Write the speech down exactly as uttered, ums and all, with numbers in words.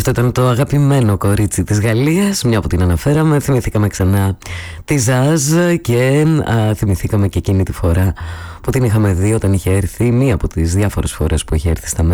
αυτό ήταν το αγαπημένο κορίτσι της Γαλλίας. Μια που την αναφέραμε, θυμηθήκαμε ξανά τη Ζαζ και α, θυμηθήκαμε και εκείνη τη φορά που την είχαμε δει όταν είχε έρθει, μία από τις διάφορες φορές που είχε έρθει στα